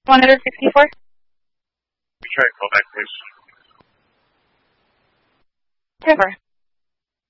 164? We try and call back, please. Trevor.